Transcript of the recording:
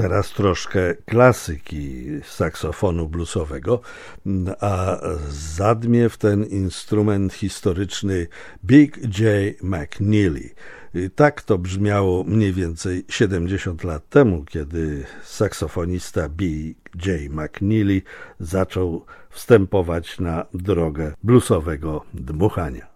teraz troszkę klasyki saksofonu bluesowego, a zadmie w ten instrument historyczny Big J. McNeely. Tak to brzmiało mniej więcej 70 lat temu, kiedy saksofonista Big J. McNeely zaczął wstępować na drogę bluesowego dmuchania.